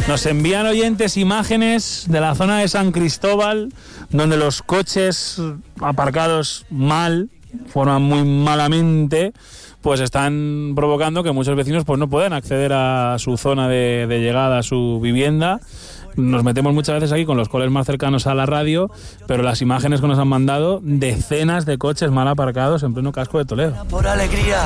Nos envían oyentes imágenes de la zona de San Cristóbal, donde los coches aparcados mal, forman muy malamente, pues están provocando que muchos vecinos pues no puedan acceder a su zona de llegada, a su vivienda. Nos metemos muchas veces aquí con los coles más cercanos a la radio, pero las imágenes que nos han mandado, decenas de coches mal aparcados en pleno casco de Toledo. Por alegría.